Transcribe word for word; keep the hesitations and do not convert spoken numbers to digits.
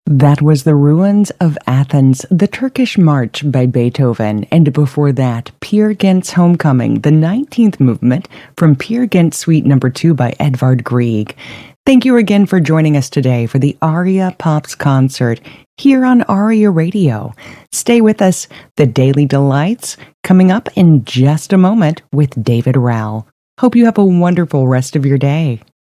That was The Ruins of Athens, the Turkish March by Beethoven, and before that, Peer Gynt's Homecoming, the nineteenth movement from Peer Gynt Suite Number two by Edvard Grieg. Thank you again for joining us today for the Aria Pops concert here on Aria Radio. Stay with us, the Daily Delights, coming up in just a moment with David Rowell. Hope you have a wonderful rest of your day.